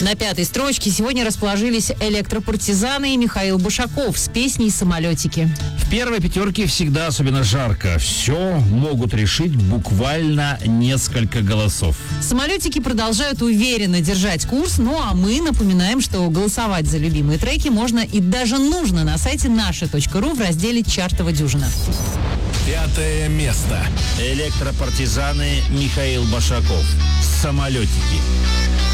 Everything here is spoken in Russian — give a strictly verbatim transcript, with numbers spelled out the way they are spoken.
На пятой строчке сегодня расположились электропартизаны и Михаил Башаков с песней «Самолетики». В первой пятерке всегда особенно жарко. Все могут решить буквально несколько голосов. Самолетики продолжают уверенно держать курс, ну а мы напоминаем, что голосовать за любимые треки можно и даже нужно на сайте наше точка ру в разделе «Чартова дюжина». Пятое место. Электропартизаны Михаил Башаков. Самолетики.